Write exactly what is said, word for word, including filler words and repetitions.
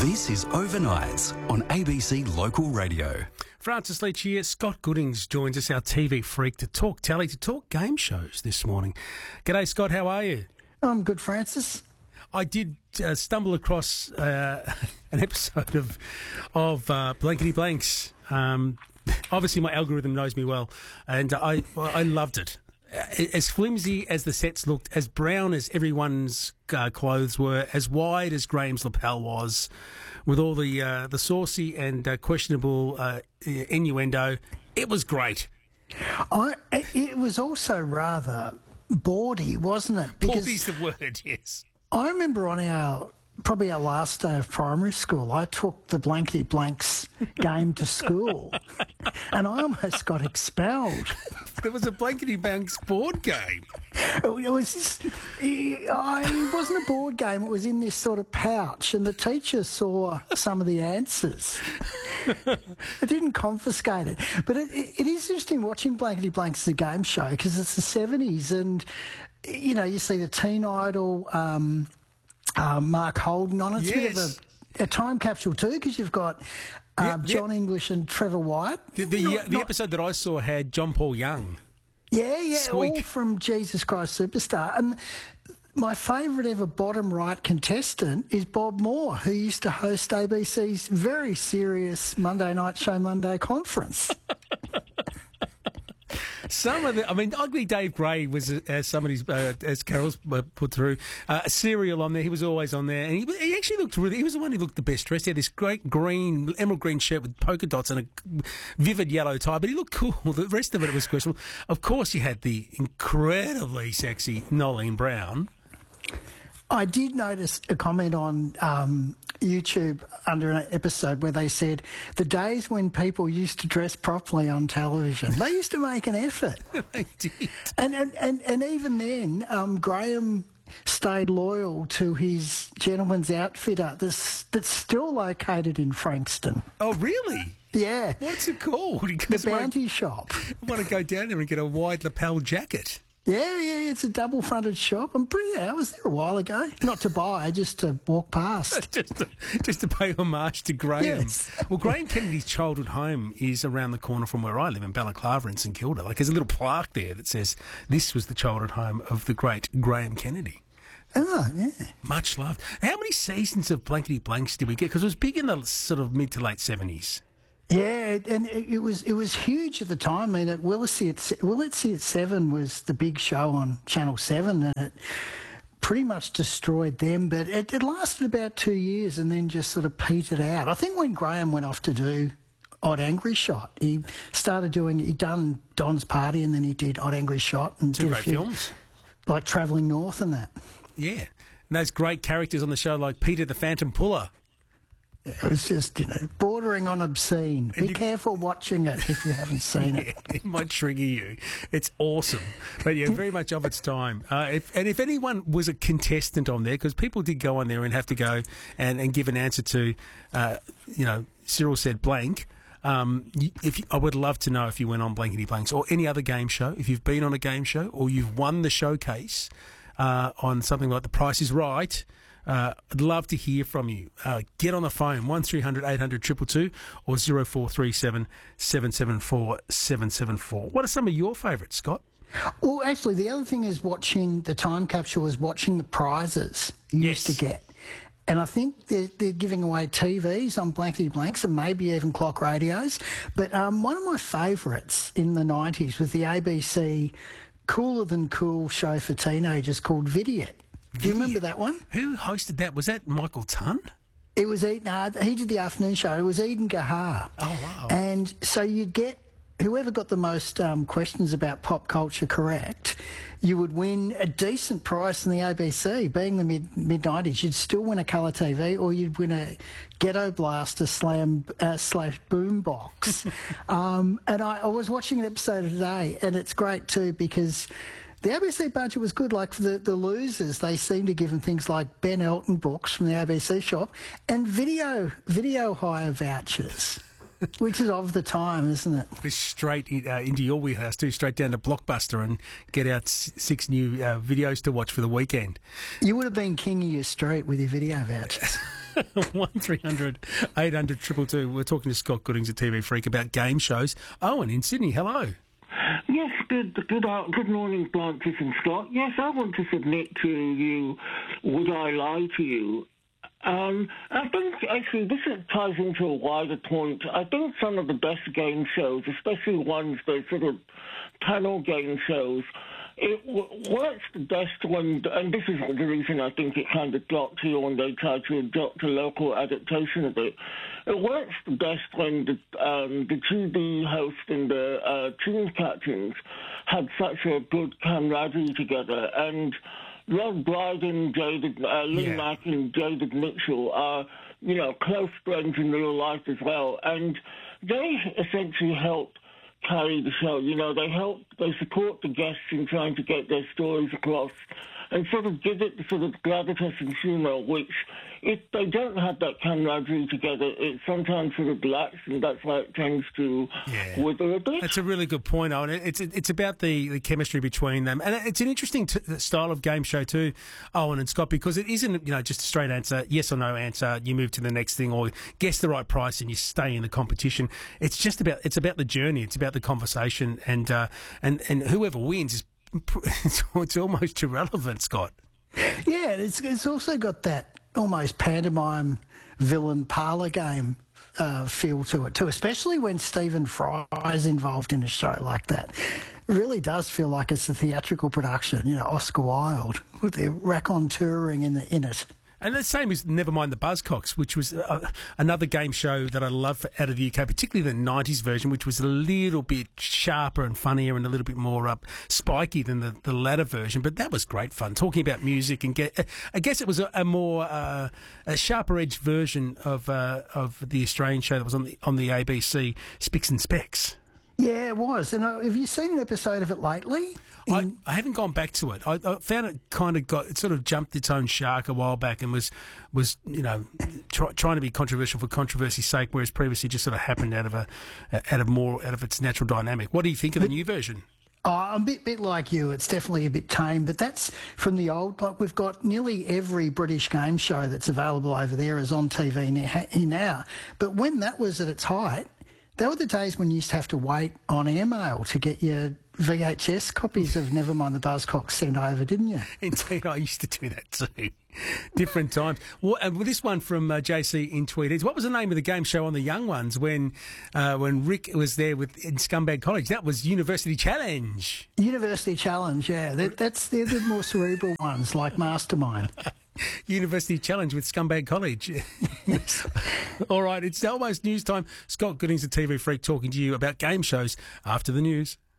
This is Overnights on A B C Local Radio. Francis Leach here. Scott Goodings joins us, our T V freak, to talk telly, to talk game shows this morning. G'day, Scott. How are you? I'm good, Francis. I did uh, stumble across uh, an episode of of uh, Blankety Blanks. Um, obviously, my algorithm knows me well, and I I loved it. As flimsy as the sets looked, as brown as everyone's uh, clothes were, as wide as Graham's lapel was, with all the uh, the saucy and uh, questionable uh, innuendo, it was great. I, it was also rather bawdy, wasn't it? Because Bawdy's the word, yes. I remember on our, probably our last day of primary school, I took the Blankety Blanks game to school and I almost got expelled. There was a Blankety Blanks board game. It was just, it wasn't a board game, it was in this sort of pouch, and the teacher saw some of the answers. It didn't confiscate it. But it, it, it is interesting watching Blankety Blanks as a game show because it's the seventies and, you know, you see the Teen Idol, um, uh, Mark Holden on it. It's yes. a bit of a, a time capsule too because you've got um, yep, yep. John English and Trevor White. The, the, not, uh, the not, episode that I saw had John Paul Young. Yeah, yeah, Squeak. all from Jesus Christ Superstar. And my favourite ever bottom right contestant is Bob Moore, who used to host A B C's very serious Monday night show, Monday Conference. Some of the, I mean, Ugly Dave Gray was, uh, as somebody's, uh, as Carol's uh, put through, uh, a serial on there. He was always on there. And he, he actually looked really, he was the one who looked the best dressed. He had this great green, emerald green shirt with polka dots and a vivid yellow tie, but he looked cool. The rest of it was questionable. Of course, you had the incredibly sexy Nolene Brown. I did notice a comment on um, YouTube under an episode where they said the days when people used to dress properly on television, they used to make an effort. They did. And, and, and, and even then, um, Graham stayed loyal to his gentleman's outfitter that's, that's still located in Frankston. Oh, really? Yeah. What's it called? The Bounty Shop. I want to go down there and get a wide lapel jacket. Yeah, yeah, it's a double-fronted shop. I'm pretty. I was there a while ago. Not to buy, just to walk past. just, to, just to pay homage to Graham. Yes. Well, Graham Kennedy's childhood home is around the corner from where I live in Balaclava in St Kilda. Like, there's a little plaque there that says, this was the childhood home of the great Graham Kennedy. Oh, yeah. Much loved. How many seasons of Blankety Blanks did we get? Because it was big in the sort of mid to late seventies. Yeah, and it was it was huge at the time. I mean, at Willesee at Willesee at seven was the big show on Channel Seven, and it pretty much destroyed them. But it, it lasted about two years, and then just sort of petered out. I think when Graham went off to do Odd Angry Shot, he started doing. He'd done Don's Party, and then he did Odd Angry Shot, and Two did great a few, films, like Travelling North and that. Yeah, and those great characters on the show, like Peter the Phantom Puller. It was just, you know, bordering on obscene. Be you, careful watching it if you haven't seen it. Yeah, it might trigger you. It's awesome. But yeah, very much of its time. Uh, if, and if anyone was a contestant on there, because people did go on there and have to go and, and give an answer to, uh, you know, Cyril said blank. Um, if you, I would love to know if you went on Blankety Blanks or any other game show, if you've been on a game show or you've won the showcase uh, on something like The Price is Right. Uh, I'd love to hear from you. Uh, get on the phone, one three hundred eight hundred two two two or zero four three seven seven seven four seven seven four. What are some of your favourites, Scott? Well, actually, the other thing is watching the time capsule is watching the prizes you yes. used to get. And I think they're, they're giving away T Vs on Blankety Blanks and maybe even clock radios. But um, one of my favourites in the nineties was the A B C cooler than cool show for teenagers called Vidiot. Do you remember that one? Who hosted that? Was that Michael Tunn? It was Eden. Uh, he did the afternoon show. It was Eden Gahar. Oh, wow. And so you'd get whoever got the most um, questions about pop culture correct, you would win a decent price in the A B C. Being the mid mid nineties, you'd still win a colour T V, or you'd win a Ghetto Blaster slam uh, slash boom box. um, and I, I was watching an episode today, and it's great too because the A B C budget was good. Like for the, the losers, they seem to give them things like Ben Elton books from the A B C shop and video video hire vouchers. Which is of the time, isn't it? It's straight in, uh, into your wheelhouse too, straight down to Blockbuster and get out s- six new uh, videos to watch for the weekend. You would have been king of your street with your video vouchers. one three hundred eight hundred two two two. We're talking to Scott Goodings at T V Freak about game shows. Owen in Sydney, hello. Yes, good good uh, good morning, Blanches and Scott. Yes, I want to submit to you, Would I Lie to You? Um, I think, actually, this ties into a wider point. I think some of the best game shows, especially ones that sort of panel game shows, it w- works the best when, and this is the reason I think it kind of got to when they tried to adopt a local adaptation of it. It works the best when the, um, the T V host and the uh, team captains had such a good camaraderie together. And Rod Brydon, David, uh, Lee Yeah. Mack and David Mitchell are, you know, close friends in real life as well. And they essentially help carry the show. You know, they help, they support the guests in trying to get their stories across and sort of give it the sort of gravitas and humour, which, if they don't have that camaraderie together, it sometimes sort of lacks, and that's why it tends to Yeah. wither a bit. That's a really good point, Owen. It's it's about the, the chemistry between them, and it's an interesting t- style of game show too, Owen and Scott, because it isn't, you know, just a straight answer, yes or no answer. You move to the next thing, or guess the right price, and you stay in the competition. It's just about it's about the journey. It's about the conversation, and uh, and and whoever wins is it's, it's almost irrelevant, Scott. Yeah, it's it's also got that almost pantomime villain parlour game uh, feel to it too, especially when Stephen Fry's involved in a show like that. It really does feel like it's a theatrical production, you know, Oscar Wilde with their raconteuring in, the, in it. And the same as Nevermind the Buzzcocks, which was uh, another game show that I love out of the U K, particularly the nineties version, which was a little bit sharper and funnier and a little bit more up spiky than the, the latter version. But that was great fun, talking about music and get. I guess it was a, a more uh, a sharper edged version of uh, of the Australian show that was on the on the A B C, Spicks and Specks. Yeah, it was. And uh, have you seen an episode of it lately? I, I haven't gone back to it. I, I found it kind of got it sort of jumped its own shark a while back and was was you know try, trying to be controversial for controversy's sake, whereas previously just sort of happened out of a out of more out of its natural dynamic. What do you think of the new version? Oh, I'm a bit, bit like you. It's definitely a bit tame, but that's from the old. Like we've got nearly every British game show that's available over there is on T V now. But when that was at its height, they were the days when you used to have to wait on airmail to get your V H S copies of Nevermind the Buzzcocks sent over, didn't you? Indeed, I used to do that too. Different times. Well, and with this one from uh, J C in Tweed, what was the name of the game show on the Young Ones when uh, when Rick was there with in Scumbag College? That was University Challenge. University Challenge, yeah. That, that's they're the more cerebral ones, like Mastermind. University Challenge with Scumbag College. All right, it's almost news time. Scott Goodings, the T V Freak, talking to you about game shows after the news.